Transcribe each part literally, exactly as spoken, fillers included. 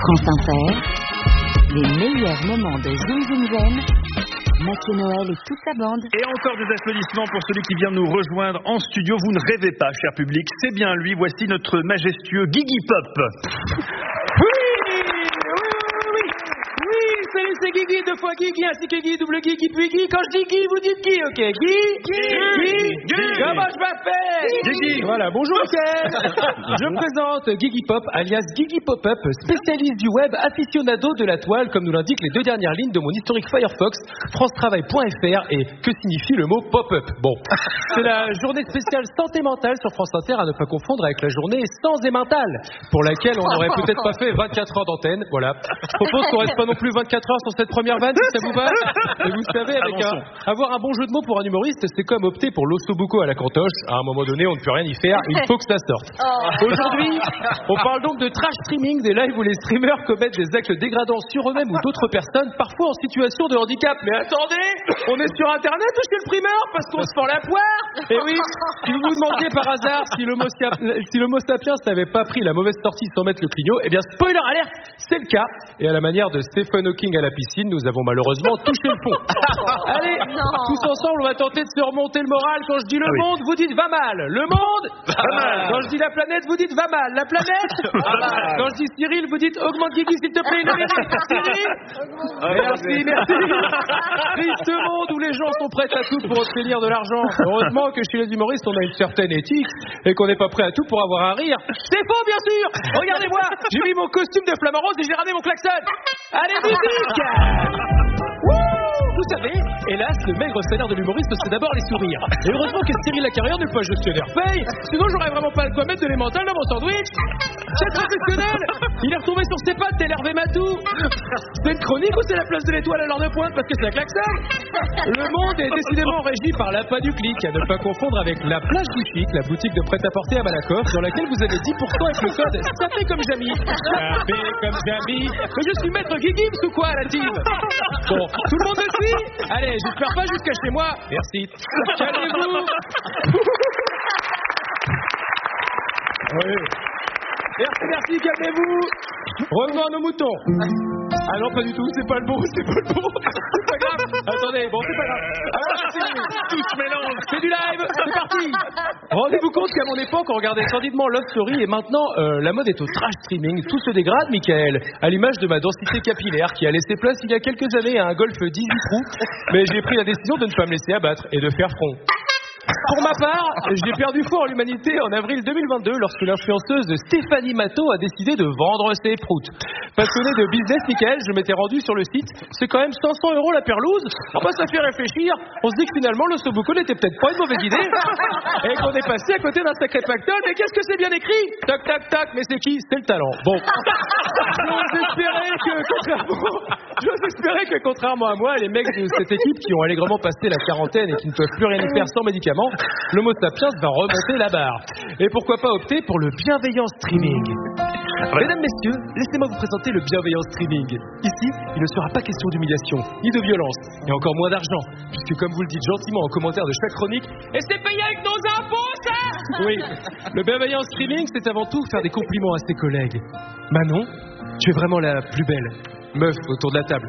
France Inter, les meilleurs moments de Zoom Zoom Zen, Mathieu Noël et toute sa bande. Et encore des applaudissements pour celui qui vient nous rejoindre en studio. Vous ne rêvez pas, cher public, c'est bien lui. Voici notre majestueux Guigui Pop. Oui, oui, oui, oui, oui, salut, c'est Guigui, deux fois Guigui, ainsi que Guigui, double Guigui, puis Guigui. Quand je dis Guigui, vous dites Guigui, ok? Guigui, Guigui, Guigui. Comment je m'appelle? Guigui. Voilà, bonjour, Michael. Je me présente, Guigui Pop, alias Guigui Pop-Up, spécialiste du web, aficionado de la toile, comme nous l'indiquent les deux dernières lignes de mon historique Firefox, francetravail point f r. Et que signifie le mot pop-up? Bon, c'est la journée spéciale santé mentale sur France Inter, à ne pas confondre avec la journée sans et mentale, pour laquelle on n'aurait peut-être pas fait vingt-quatre heures d'antenne. Voilà. Je propose qu'on reste pas non plus vingt-quatre heures sur cette première vanne, si ça vous va. Et vous savez, avec un, avoir un bon jeu de mots pour un humoriste, c'est comme opter pour l'ossobuco à la cantoche. À un moment donné, on ne peut rien y faire, il faut que ça sorte. Aujourd'hui, on parle donc de trash streaming, des lives où les streamers commettent des actes dégradants sur eux-mêmes ou d'autres personnes, parfois en situation de handicap. Mais attendez, on est sur Internet ou chez le primeur parce qu'on se fend la poire. Et oui, si vous vous demandiez par hasard si l'homo si l'homo sapiens n'avait pas pris la mauvaise sortie sans mettre le clignot, eh bien, spoiler alert, c'est le cas. Et à la manière de Stephen Hawking à la piscine, nous avons malheureusement touché le fond. Allez, non. Tous ensemble, on va tenter de se remonter le moral. Quand je dis le ah oui. monde, vous dites va mal. Le monde, va mal. Quand je dis la planète, vous dites va mal. La planète, va mal. Quand je dis Cyril, vous dites augmente Guigui, s'il te plaît, une minute. Cyril, merci, merci. Triste monde où les gens sont prêts à tout pour obtenir de l'argent. Heureusement que chez les humoristes, on a une certaine éthique et qu'on n'est pas prêt à tout pour avoir un rire. C'est faux, bien sûr. Regardez-moi, j'ai mis mon costume de flamant rose et j'ai ramené mon klaxon. Allez, musique. Vous savez, hélas, le maigre salaire de l'humoriste, c'est d'abord les sourires. Et heureusement que Cyril Lacarrière n'est pas gestionnaire paye, sinon j'aurais vraiment pas le quoi mettre de l'émental dans mon sandwich. C'est professionnel. Il est retombé sur ses pattes, tel Hervé Matou. C'est une chronique ou c'est la place de l'Étoile à l'heure de pointe parce que c'est la klaxon? Le monde est décidément régi par l'appât du clic, à ne pas confondre avec la plage du chic, la boutique de prêt-à-porter à Malakoff, dans laquelle vous avez dix pour cent avec le code Sapé comme Jamy. Sapé comme Jamy. Mais je suis maître Guigui ou quoi à la team? Bon, tout le monde me suit? Allez, j'espère pas jusqu'à chez moi. Merci. Calmez-vous. Oui. Merci, merci, calmez-vous. Revenons à nos moutons. Ah non, pas du tout, c'est pas le bon, c'est pas le bon. C'est pas grave. Attendez, bon, c'est pas grave. Ah, c'est tout se mélange. C'est du live, c'est parti. Rendez-vous compte qu'à mon époque, on regardait candidement Love Story et maintenant, euh, la mode est au trash streaming. Tout se dégrade, Michael. À l'image de ma densité capillaire qui a laissé place il y a quelques années à un Golf dix-huit trous. Mais j'ai pris la décision de ne pas me laisser abattre et de faire front. Pour ma part, j'ai perdu foi en l'humanité en avril deux mille vingt-deux lorsque l'influenceuse Stéphanie Matteau a décidé de vendre ses proutes. Passionné de business, Michael, je m'étais rendu sur le site. C'est quand même cinq cents euros la perlouse. Enfin, ça fait réfléchir. On se dit que finalement, le Sobuco n'était peut-être pas une mauvaise idée. Et qu'on est passé à côté d'un sacré pactole. Mais qu'est-ce que c'est bien écrit? Tac, tac, tac. Mais c'est qui? C'est le talent. Bon. J'ose espérer que, contrairement, j'ose espérer que, contrairement à moi, les mecs de cette équipe qui ont allègrement passé la quarantaine et qui ne peuvent plus rien y faire sans médicaments, l'homo sapiens va remonter la barre. Et pourquoi pas opter pour le bienveillant streaming? Mesdames, messieurs, laissez-moi vous présenter le bienveillant streaming. Ici, il ne sera pas question d'humiliation, ni de violence, et encore moins d'argent, puisque comme vous le dites gentiment en commentaire de chaque chronique, et c'est payé avec nos impôts, ça! Oui, le bienveillant streaming, c'est avant tout faire des compliments à ses collègues. Manon, tu es vraiment la plus belle meuf autour de la table.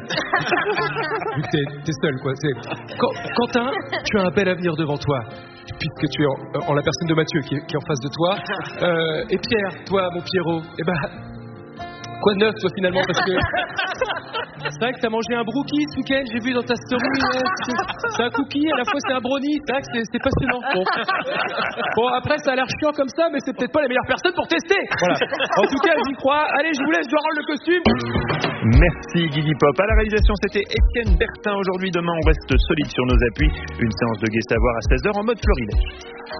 Vu que t'es, t'es seul, quoi. C'est... Quentin, tu as un bel avenir devant toi, puisque tu es en, en la personne de Mathieu qui est, qui est en face de toi. Euh, et Pierre, toi, mon Pierrot, eh ben, quoi de neuf, toi, finalement, parce que c'est vrai que t'as mangé un brookie ce week-end, j'ai vu dans ta story. Ouais, c'est, c'est un cookie, à la fois c'est un brownie. C'est vrai que c'est, c'est passionnant. Bon. bon, après, ça a l'air chiant comme ça, mais c'est peut-être pas les meilleures personnes pour tester. Voilà. En tout cas, j'y crois. Allez, je vous laisse, je dois rendre le costume. Merci Guigui Pop. À la réalisation, c'était Étienne Bertin. Aujourd'hui, demain, on reste solide sur nos appuis. Une séance de Gai Savoir à seize heures en mode florilège.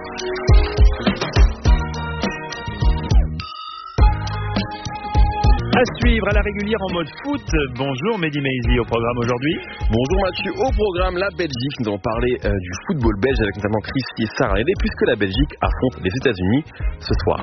À suivre à la régulière en mode foot. Bonjour Mehdi Maizi au programme aujourd'hui. Bonjour Mathieu, au programme la Belgique. Nous allons parler euh, du football belge avec notamment Christy et Sarah Lédé, puisque la Belgique affronte les États-Unis ce soir.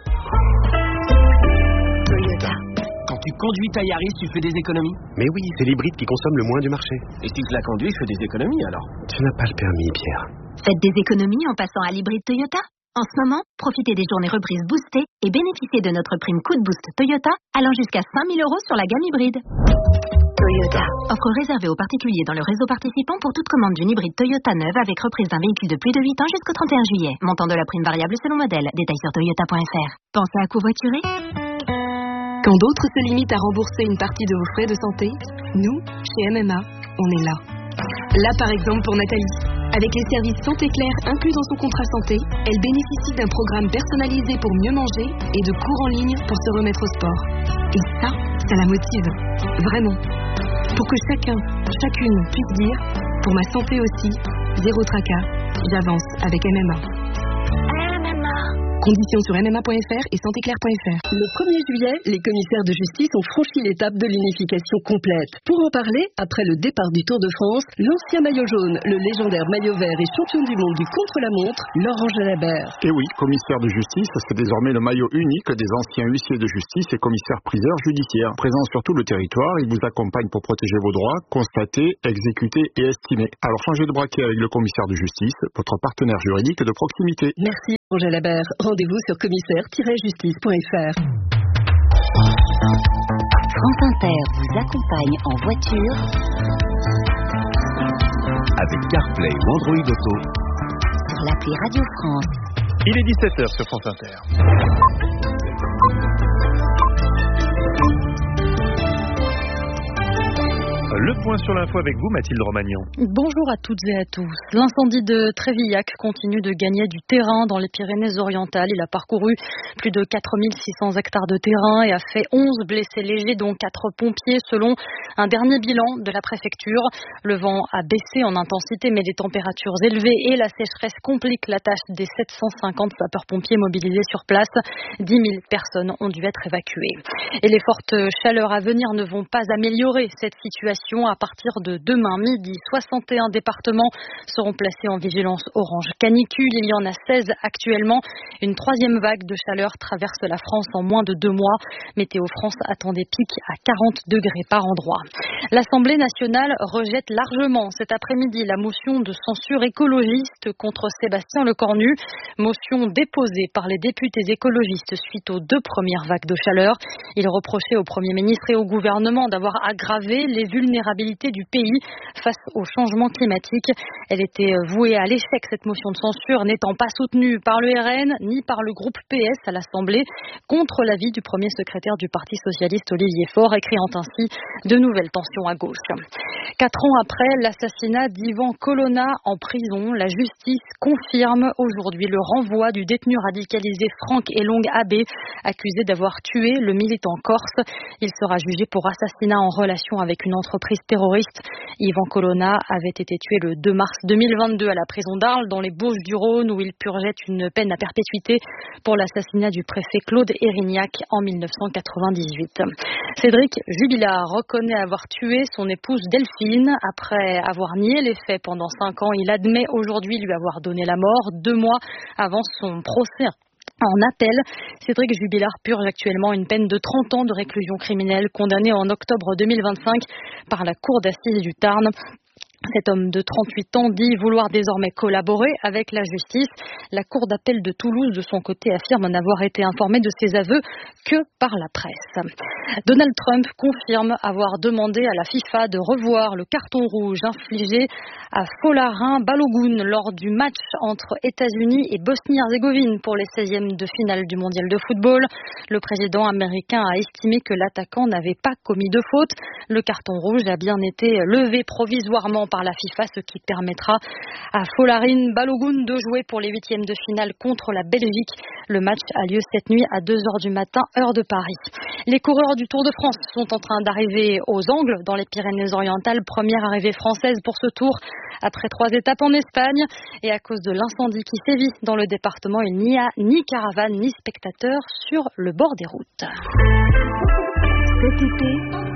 Toyota. Quand tu conduis ta Yaris, tu fais des économies? Mais oui, c'est l'hybride qui consomme le moins du marché. Et si je la conduis, je fais des économies alors? Tu n'as pas le permis, Pierre. Faites des économies en passant à l'hybride Toyota. En ce moment, profitez des journées reprises boostées et bénéficiez de notre prime Coup de Boost Toyota allant jusqu'à cinq mille euros sur la gamme hybride. Toyota. Offre réservée aux particuliers dans le réseau participant pour toute commande d'une hybride Toyota neuve avec reprise d'un véhicule de plus de huit ans jusqu'au trente et un juillet. Montant de la prime variable selon modèle. Détails sur toyota point f r. Pensez à covoiturer? Quand d'autres se limitent à rembourser une partie de vos frais de santé, nous, chez M M A, on est là. Là, par exemple, pour Nathalie. Avec les services Santé Claire inclus dans son contrat santé, elle bénéficie d'un programme personnalisé pour mieux manger et de cours en ligne pour se remettre au sport. Et ça, ça la motive. Vraiment. Pour que chacun, chacune puisse dire, pour ma santé aussi, zéro tracas, j'avance avec M M A. Conditions sur m m a point f r et santé claire point f r. Le premier juillet, les commissaires de justice ont franchi l'étape de l'unification complète. Pour en parler, après le départ du Tour de France, l'ancien maillot jaune, le légendaire maillot vert et champion du monde du contre-la-montre, Laurent Jalabert. Et oui, commissaire de justice, c'est désormais le maillot unique des anciens huissiers de justice et commissaires-priseurs judiciaires. Présents sur tout le territoire, ils vous accompagnent pour protéger vos droits, constater, exécuter et estimer. Alors changez de braquet avec le commissaire de justice, votre partenaire juridique de proximité. Merci Laurent Jalabert. Rendez-vous sur commissaire tiret justice point f r. France Inter vous accompagne en voiture avec CarPlay ou Android Auto sur l'appli Radio France. Il est dix-sept heures sur France Inter. Le point sur l'info avec vous, Mathilde Romagnan. Bonjour à toutes et à tous. L'incendie de Trévillac continue de gagner du terrain dans les Pyrénées-Orientales. Il a parcouru plus de quatre mille six cents hectares de terrain et a fait onze blessés légers, dont quatre pompiers, selon un dernier bilan de la préfecture. Le vent a baissé en intensité, mais les températures élevées et la sécheresse compliquent la tâche des sept cent cinquante sapeurs-pompiers mobilisés sur place. dix mille personnes ont dû être évacuées. Et les fortes chaleurs à venir ne vont pas améliorer cette situation. À partir de demain midi, soixante et un départements seront placés en vigilance orange canicule. Il y en a seize actuellement. Une troisième vague de chaleur traverse la France en moins de deux mois. Météo France attend des pics à quarante degrés par endroit. L'Assemblée nationale rejette largement cet après-midi la motion de censure écologiste contre Sébastien Lecornu. Motion déposée par les députés écologistes suite aux deux premières vagues de chaleur. Il reprochait au Premier ministre et au gouvernement d'avoir aggravé les vulnérabilité du pays face au changement climatique. Elle était vouée à l'échec, cette motion de censure, n'étant pas soutenue par le R N ni par le groupe P S à l'Assemblée, contre l'avis du premier secrétaire du Parti socialiste Olivier Faure, créant ainsi de nouvelles tensions à gauche. Quatre ans après l'assassinat d'Ivan Colonna en prison, la justice confirme aujourd'hui le renvoi du détenu radicalisé Franck Elong Abbé, accusé d'avoir tué le militant corse. Il sera jugé pour assassinat en relation avec une entreprise terroriste. Yvan Colonna avait été tué le deux mars deux mille vingt-deux à la prison d'Arles dans les Bouches-du-Rhône où il purgeait une peine à perpétuité pour l'assassinat du préfet Claude Érignac en mille neuf cent quatre-vingt-dix-huit. Cédric Jubilard reconnaît avoir tué son épouse Delphine. Après avoir nié les faits pendant cinq ans, il admet aujourd'hui lui avoir donné la mort deux mois avant son procès en appel. Cédric Jubilard purge actuellement une peine de trente ans de réclusion criminelle, condamné en octobre deux mille vingt-cinq par la Cour d'assises du Tarn. Cet homme de trente-huit ans dit vouloir désormais collaborer avec la justice. La Cour d'appel de Toulouse, de son côté, affirme n'avoir été informée de ses aveux que par la presse. Donald Trump confirme avoir demandé à la FIFA de revoir le carton rouge infligé à Folarin Balogun lors du match entre États-Unis et Bosnie-Herzégovine pour les seizièmes de finale du mondial de football. Le président américain a estimé que l'attaquant n'avait pas commis de faute. Le carton rouge a bien été levé provisoirement par la FIFA, ce qui permettra à Folarin Balogun de jouer pour les huitièmes de finale contre la Belgique. Le match a lieu cette nuit à deux heures du matin, heure de Paris. Les coureurs du Tour de France sont en train d'arriver aux Angles, dans les Pyrénées-Orientales. Première arrivée française pour ce tour, après trois étapes en Espagne. Et à cause de l'incendie qui sévit dans le département, il n'y a ni caravane ni spectateurs sur le bord des routes. Cet été,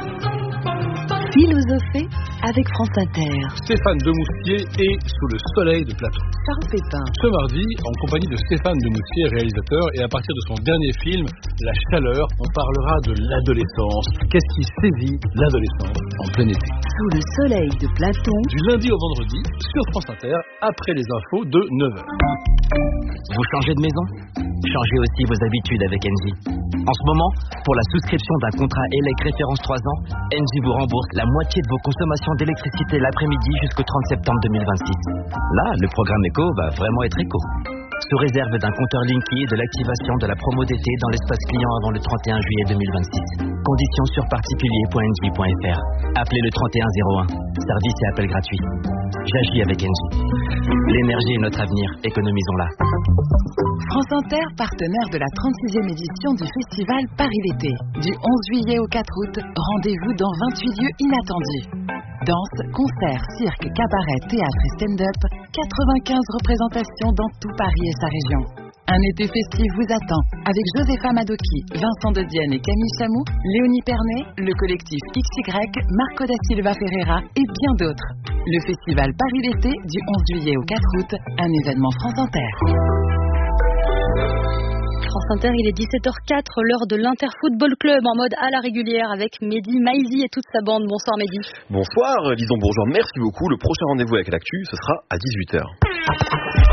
philosophée avec France Inter. Stéphane Demoustier est sous le soleil de Platon. Charles Pépin. Ce mardi, en compagnie de Stéphane Demoustier, réalisateur, et à partir de son dernier film, La Chaleur, on parlera de l'adolescence. Qu'est-ce qui saisit l'adolescence en plein été? Sous le soleil de Platon. Du lundi au vendredi, sur France Inter, après les infos de neuf heures. Vous changez de maison ? Changez aussi vos habitudes avec Engie. En ce moment, pour la souscription d'un contrat E L E C référence trois ans, Engie vous rembourse la moitié de vos consommations d'électricité l'après-midi jusqu'au trente septembre deux mille vingt-six. Là, le programme éco va vraiment être éco. Sous réserve d'un compteur Linky et de l'activation de la promo d'été dans l'espace client avant le trente et un juillet deux mille vingt-six. Conditions sur particulier point engie point f r. Appelez le trente et un zéro un. Service et appel gratuit. J'agis avec Engie. L'énergie est notre avenir. Économisons-la. France Inter, partenaire de la trente-sixième édition du festival Paris l'été. Du onze juillet au quatre août, rendez-vous dans vingt-huit lieux inattendus. Danse, concerts, cirque, cabaret, théâtre et stand-up, quatre-vingt-quinze représentations dans tout Paris et sa région. Un été festif vous attend avec Josepha Madoki, Vincent De Dienne et Camille Chamou, Léonie Pernet, le collectif X Y, Marco da Silva Ferreira et bien d'autres. Le festival Paris l'été du onze juillet au quatre août, un événement France Inter. France Inter, il est dix-sept heures quatre, l'heure de l'Inter Football Club en mode à la régulière avec Mehdi Maizi et toute sa bande. Bonsoir Mehdi. Bonsoir, Lison Bourgeois, merci beaucoup. Le prochain rendez-vous avec l'actu, ce sera à dix-huit heures.